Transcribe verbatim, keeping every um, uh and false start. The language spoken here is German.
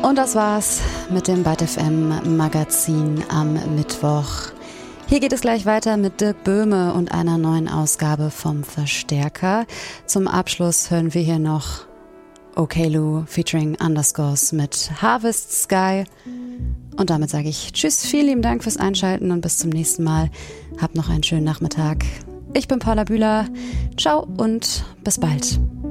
Und das war's mit dem Byte F M Magazin am Mittwoch. Hier geht es gleich weiter mit Dirk Böhme und einer neuen Ausgabe vom Verstärker. Zum Abschluss hören wir hier noch Okello featuring Underscores mit Harvest Sky. Und damit sage ich Tschüss, vielen lieben Dank fürs Einschalten und bis zum nächsten Mal. Habt noch einen schönen Nachmittag. Ich bin Paula Bühler. Ciao und bis bald.